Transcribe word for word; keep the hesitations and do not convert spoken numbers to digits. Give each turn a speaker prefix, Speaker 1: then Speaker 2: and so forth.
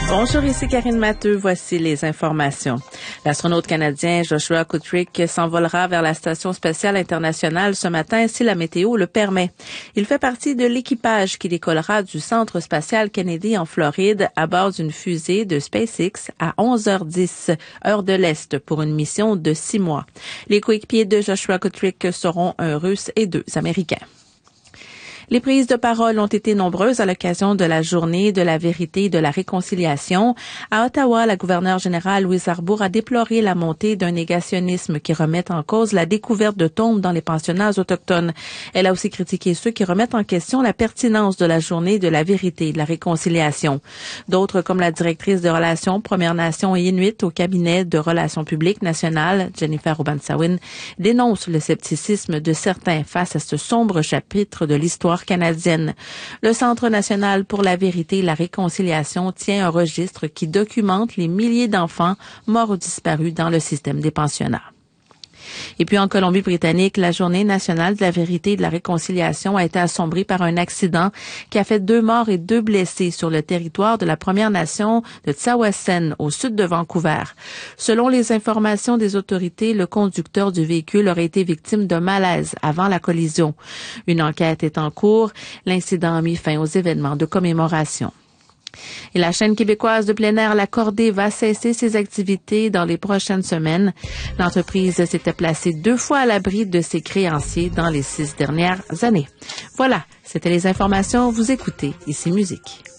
Speaker 1: Bonjour, ici Karine Matteux. Voici les informations. L'astronaute canadien Joshua Kutrick s'envolera vers la Station spatiale internationale ce matin si la météo le permet. Il fait partie de l'équipage qui décollera du Centre spatial Kennedy en Floride à bord d'une fusée de SpaceX à onze heures dix, heure de l'Est, pour une mission de six mois. Les coéquipiers de Joshua Kutrick seront un Russe et deux Américains. Les prises de parole ont été nombreuses à l'occasion de la journée de la vérité et de la réconciliation. À Ottawa, la gouverneure générale Louise Arbour a déploré la montée d'un négationnisme qui remet en cause la découverte de tombes dans les pensionnats autochtones. Elle a aussi critiqué ceux qui remettent en question la pertinence de la journée de la vérité et de la réconciliation. D'autres, comme la directrice de relations Premières Nations et Inuit au cabinet de relations publiques nationales, Jennifer Obansawin, dénoncent le scepticisme de certains face à ce sombre chapitre de l'histoire canadienne. Le Centre national pour la vérité et la réconciliation tient un registre qui documente les milliers d'enfants morts ou disparus dans le système des pensionnats. Et puis en Colombie-Britannique, la journée nationale de la vérité et de la réconciliation a été assombrie par un accident qui a fait deux morts et deux blessés sur le territoire de la Première Nation de Tsawwassen, au sud de Vancouver. Selon les informations des autorités, le conducteur du véhicule aurait été victime d'un malaise avant la collision. Une enquête est en cours. L'incident a mis fin aux événements de commémoration. Et la chaîne québécoise de plein air La Cordée va cesser ses activités dans les prochaines semaines. L'entreprise s'était placée deux fois à l'abri de ses créanciers dans les six dernières années. Voilà, c'était les informations. Vous écoutez Ici Musique.